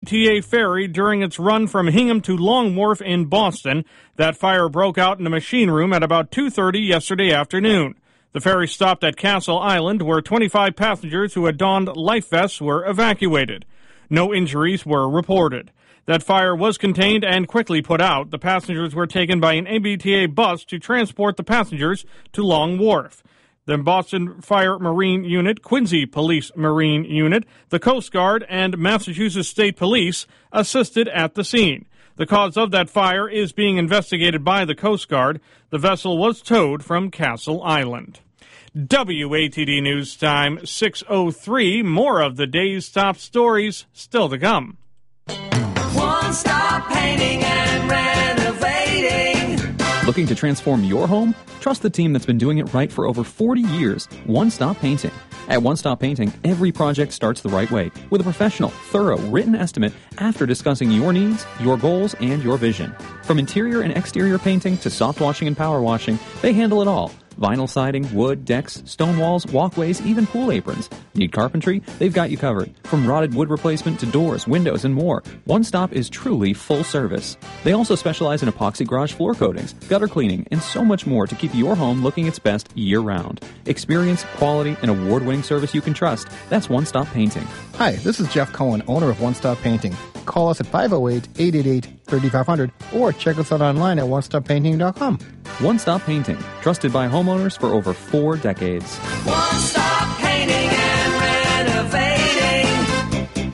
MBTA ferry during its run from Hingham to Long Wharf in Boston. That fire broke out in the machine room at about 2:30 yesterday afternoon. The ferry stopped at Castle Island, where 25 passengers who had donned life vests were evacuated. No injuries were reported. That fire was contained and quickly put out. The passengers were taken by an MBTA bus to transport the passengers to Long Wharf. The Boston Fire Marine Unit, Quincy Police Marine Unit, the Coast Guard, and Massachusetts State Police assisted at the scene. The cause of that fire is being investigated by the Coast Guard. The vessel was towed from Castle Island. WATD News Time, 6:03. More of the day's top stories still to come. One Stop Painting and Renovating. Looking to transform your home? Trust the team that's been doing it right for over 40 years, One Stop Painting. At One Stop Painting, every project starts the right way, with a professional, thorough, written estimate after discussing your needs, your goals, and your vision. From interior and exterior painting to soft washing and power washing, they handle it all. Vinyl siding, wood, decks, stone walls, walkways, even pool aprons. Need carpentry? They've got you covered. From rotted wood replacement to doors, windows, and more, One Stop is truly full service. They also specialize in epoxy garage floor coatings, gutter cleaning, and so much more to keep your home looking its best year-round. Experience, quality, and award-winning service you can trust. That's One Stop Painting. Hi, this is Jeff Cohen, owner of One Stop Painting. Call us at 508-888-3500 or check us out online at onestoppainting.com. One Stop Painting, trusted by homeowners for over 4 decades. One Stop Painting and Renovating.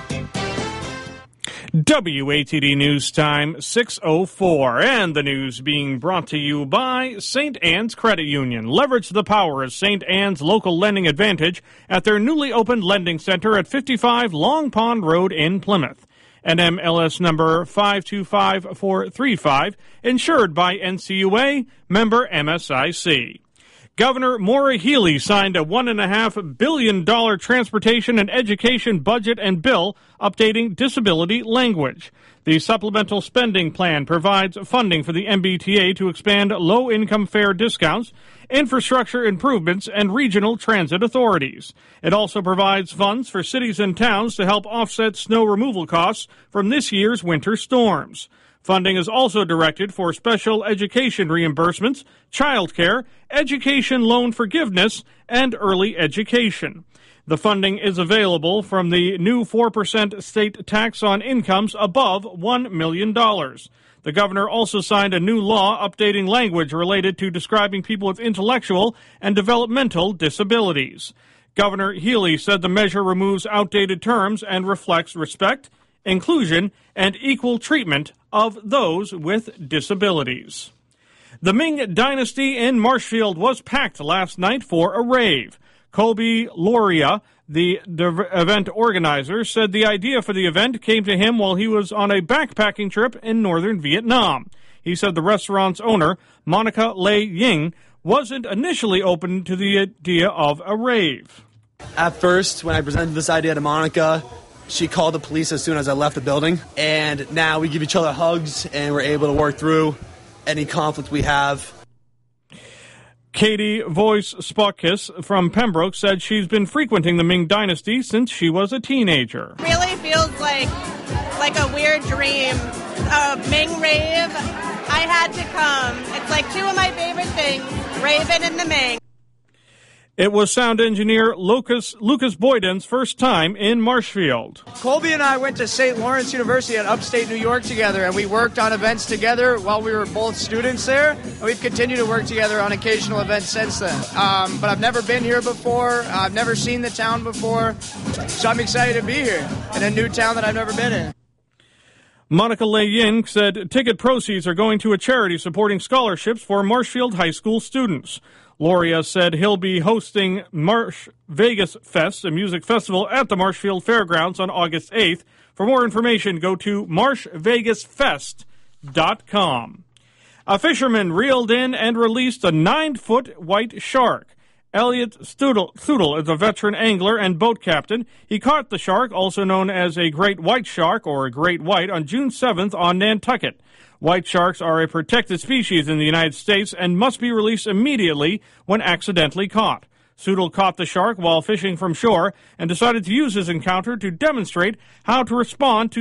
WATD News Time, 6:04. And the news being brought to you by St. Anne's Credit Union. Leverage the power of St. Anne's local lending advantage at their newly opened lending center at 55 Long Pond Road in Plymouth. NMLS number 525435, insured by NCUA, member MSIC. Governor Maura Healey signed a $1.5 billion transportation and education budget and bill updating disability language. The supplemental spending plan provides funding for the MBTA to expand low-income fare discounts, infrastructure improvements, and regional transit authorities. It also provides funds for cities and towns to help offset snow removal costs from this year's winter storms. Funding is also directed for special education reimbursements, childcare, education loan forgiveness, and early education. The funding is available from the new 4% state tax on incomes above $1 million. The governor also signed a new law updating language related to describing people with intellectual and developmental disabilities. Governor Healey said the measure removes outdated terms and reflects respect, inclusion, and equal treatment of those with disabilities. The Ming Dynasty in Marshfield was packed last night for a rave. Colby Loria, the event organizer, said the idea for the event came to him while he was on a backpacking trip in northern Vietnam. He said the restaurant's owner, Monica Lei Ying, wasn't initially open to the idea of a rave. At first, when I presented this idea to Monica, she called the police as soon as I left the building. And now we give each other hugs and we're able to work through any conflict we have. Katie Voice Spokis from Pembroke said she's been frequenting the Ming Dynasty since she was a teenager. Really feels like a weird dream. A Ming rave, I had to come. It's like two of my favorite things, raving and the Ming. It was sound engineer Lucas Boyden's first time in Marshfield. Colby and I went to St. Lawrence University in upstate New York together, and we worked on events together while we were both students there, and we've continued to work together on occasional events since then. But I've never been here before. I've never seen the town before, so I'm excited to be here in a new town that I've never been in. Monica Lei Yin said ticket proceeds are going to a charity supporting scholarships for Marshfield High School students. Loria said he'll be hosting Marsh Vegas Fest, a music festival at the Marshfield Fairgrounds on August 8th. For more information, go to marshvegasfest.com. A fisherman reeled in and released a 9-foot white shark. Elliot Thudel is a veteran angler and boat captain. He caught the shark, also known as a great white shark or a great white, on June 7th on Nantucket. White sharks are a protected species in the United States and must be released immediately when accidentally caught. Thudel caught the shark while fishing from shore and decided to use his encounter to demonstrate how to respond to